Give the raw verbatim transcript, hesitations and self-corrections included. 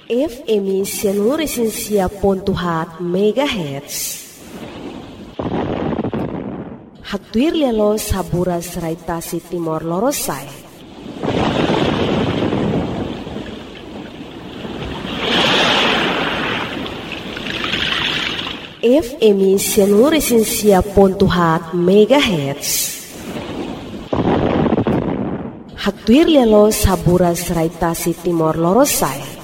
F M Sianur Esensia Pontuhat Megahertz. Haktuir lialo saburas raitasi Timor Lorosai. F M Sianur Esensia Pontuhat Megahertz. Haktuir lialo saburas raitasi Timor Lorosai.